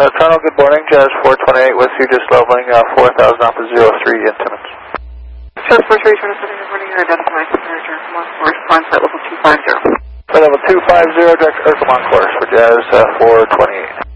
Colonel, good morning. Jazz 428 with you, just leveling 4,000 off of 03 in Timmins. Jazz 427, good morning. You're identified as Manager. Come on, course, climb flight level 250. Flight level 250, direct Ercomon course for Jazz 428.